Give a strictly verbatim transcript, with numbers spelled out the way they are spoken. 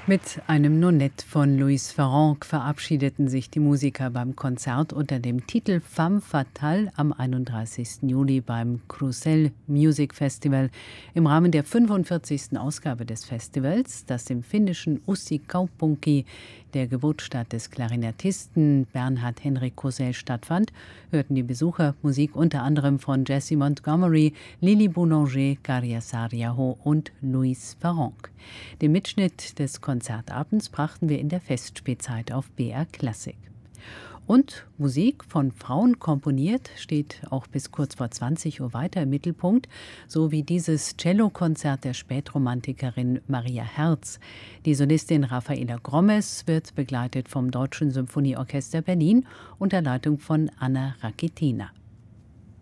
Mit einem Nonett von Louis Farrenc verabschiedeten sich die Musiker beim Konzert unter dem Titel Femme Fatale am einunddreißigsten Juli beim Crusel Music Festival im Rahmen der fünfundvierzigsten Ausgabe des Festivals, das im finnischen Uussikaupunki, der Geburtsstadt des Klarinettisten Bernhard Henrik Crusel, stattfand, hörten die Besucher Musik unter anderem von Jessie Montgomery, Lili Boulanger, Kari Saariaho und Louis Farrenc. Den Mitschnitt des Konzertabends brachten wir in der Festspielzeit auf B R Klassik. Und Musik von Frauen komponiert steht auch bis kurz vor zwanzig Uhr weiter im Mittelpunkt, so wie dieses Cellokonzert der Spätromantikerin Maria Herz. Die Solistin Rafaela Grommes wird begleitet vom Deutschen Symphonieorchester Berlin unter Leitung von Anna Rakitina.